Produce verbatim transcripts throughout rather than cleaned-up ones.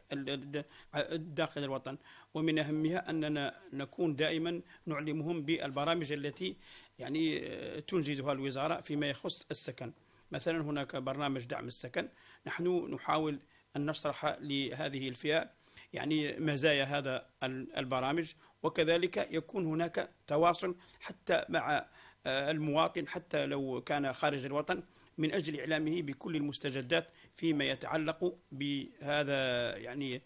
داخل الوطن. ومن أهمها أننا نكون دائما نعلمهم بالبرامج التي يعني تنجزها الوزارة فيما يخص السكن. مثلا هناك برنامج دعم السكن، نحن نحاول أن نشرح لهذه الفئة يعني مزايا هذا البرامج، وكذلك يكون هناك تواصل حتى مع المواطن حتى لو كان خارج الوطن من أجل إعلامه بكل المستجدات فيما يتعلق بهذا يعني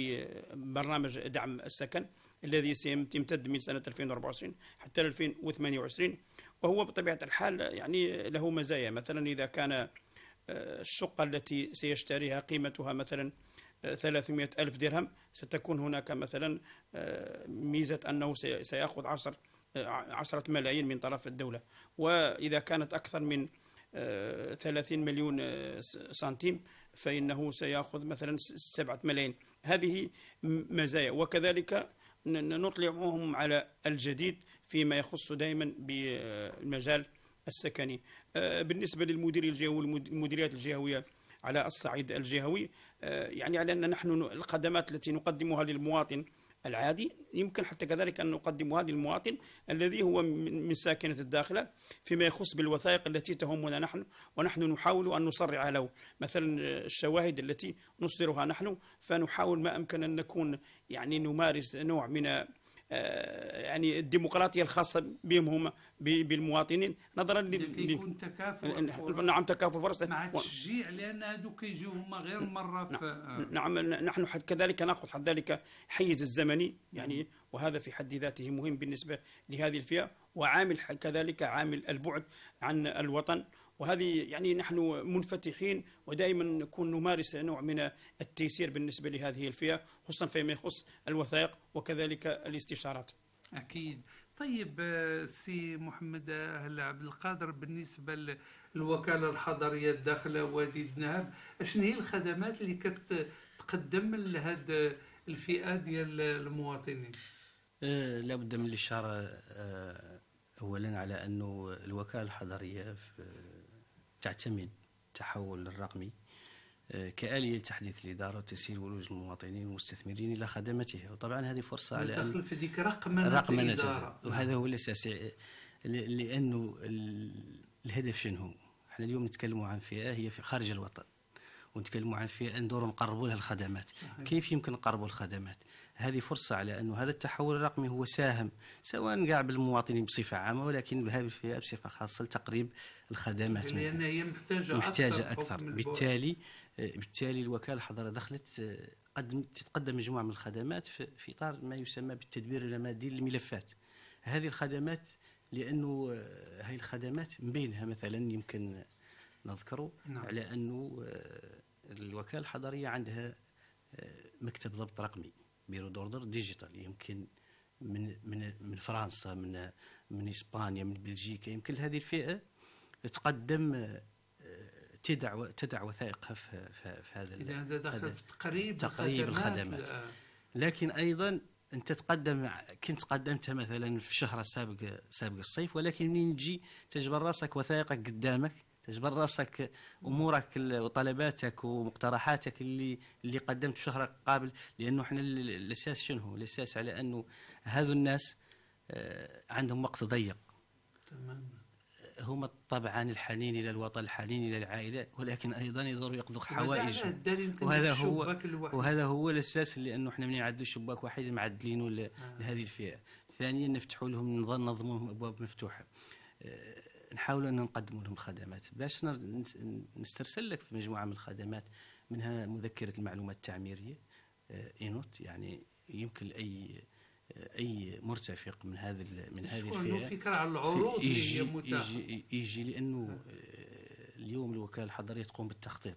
ببرنامج دعم السكن الذي سيمتد من سنة ألفين وأربعة وعشرين حتى ألفين وثمانية وعشرين. وهو بطبيعة الحال يعني له مزايا، مثلا إذا كان الشقة التي سيشتريها قيمتها مثلا ثلاثمائة ألف درهم، ستكون هناك مثلا ميزة أنه سيأخذ عشر عشرة ملايين من طرف الدولة. وإذا كانت أكثر من ثلاثين مليون سنتيم فإنه سيأخذ مثلا سبعة ملايين. هذه مزايا. وكذلك نطلعهم على الجديد فيما يخص دائما بالمجال السكني. بالنسبة للمدير الجهوي والمديريات الجهوية على الصعيد الجهوي، يعني على أن نحن الخدمات التي نقدمها للمواطن العادي يمكن حتى كذلك أن نقدمها للمواطن الذي هو من ساكنة الداخلة فيما يخص بالوثائق التي تهمنا نحن، ونحن نحاول أن نصرع له. مثلا الشواهد التي نصدرها نحن، فنحاول ما أمكن أن نكون يعني نمارس نوع من يعني الديمقراطية الخاصة بهم هم بالمواطنين نظرا ل يكون تكافؤ. نعم تكافؤ فرص مع التشجيع، لأن هذوك يجوا هما غير مرة في نعم. نحن كذلك نأخذ حتى ذلك حيز الزمني يعني، وهذا في حد ذاته مهم بالنسبة لهذه الفئة. وعامل كذلك عامل البعد عن الوطن، وهذه يعني نحن منفتحين ودائما نكون نمارس نوع من التيسير بالنسبة لهذه الفئة، خصوصا فيما يخص الوثائق وكذلك الاستشارات. أكيد. طيب سي محمد هلا عبد القادر، بالنسبة للوكالة الحضرية الداخلة وادي الذهب، شنو هي الخدمات اللي كتقدم لهذه الفئة ديال المواطنين؟ أه لابد من الإشارة أه أولا على أنه الوكالة الحضرية تعتمد التحول الرقمي أه كآلية لتحديث الإدارة وتسهيل ولوج المواطنين والمستثمرين إلى خدماتها. وطبعا هذه فرصة على أن ندخل في ذيك رقمنة الإدارة، وهذا هو الأساس، لأنه الهدف شنو؟ احنا اليوم نتكلموا عن فئة هي في خارج الوطن، ونتكلموا عن فئة ندوروا نقربوا لها الخدمات. كيف يمكن نقربوا الخدمات؟ هذه فرصة على أنه هذا التحول الرقمي هو ساهم سواء قاع بالمواطنين بصفة عامة، ولكن بهذه الفئة بصفة خاصة لتقريب الخدمات، لأن هي محتاجة, محتاجة أكثر. أكثر. بالتالي بالتالي الوكالة الحضرية دخلت قدم تتقدم مجموعة من الخدمات في إطار ما يسمى بالتدبير الرمادي للملفات. هذه الخدمات لأنه هذه الخدمات من بينها مثلا يمكن نذكروا نعم. على أنه الوكالة الحضرية عندها مكتب ضبط رقمي، بيرو دوردر ديجيتال، يمكن من من من فرنسا، من من إسبانيا، من بلجيكا. يمكن هذه الفئة تقدم تدع تدع وثائقها في, في, في هذا إذا هذا دخل في تقريب تقريب الخدمات. لكن أيضا أنت تقدم كنت قدمتها مثلا في الشهر السابق سابق الصيف، ولكن منين تجي تجبر راسك وثائقك قدامك، تجبر راسك امورك وطلباتك ومقترحاتك اللي اللي قدمت في شهر قابل. لانه احنا الاساس شنو هو؟ الاساس على انه هذو الناس عندهم وقت ضيق، تمام، هم طبعا الحنين الى الوطن، الحنين الى العائله، ولكن ايضا يقدروا يقضوا حوائجهم. وهذا هو وهذا هو الاساس، لانه احنا من نعدلوا شباك واحد معدلينه آه. لهذه الفئه. ثانيا نفتحوا لهم، ننظموا لهم ابواب مفتوحه، نحاول أن نقدم لهم الخدمات. باش نسترسل لك في مجموعة من الخدمات، منها مذكرة المعلومات التعميرية إينوت، يعني يمكن أي أي مرتفق من هذا من هذه الفئة فكرة على العروض يجي, يجي, يجي لأنه اليوم الوكالة الحضرية تقوم بالتخطيط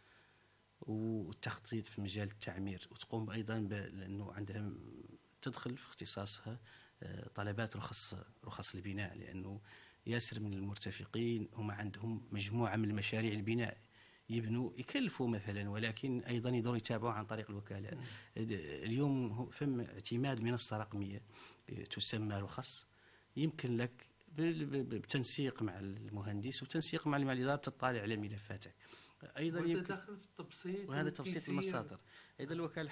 والتخطيط في مجال التعمير، وتقوم أيضا لأنه عندها تدخل في اختصاصها طلبات رخص رخص البناء، لأنه ياسر من المرتفقين هم عندهم مجموعة من المشاريع البناء يبنوا يكلفوا مثلا، ولكن أيضا يقدروا يتابعوا عن طريق الوكالة. اليوم فم اعتماد منصة رقمية تسمى رخص، يمكن لك بالتنسيق مع المهندس وتنسيق مع الإدارة تطالع على ملفاتك. أيضا يمكن دخل في التبسيط، وهذا تبسيط المصادر. أيضا الوكالة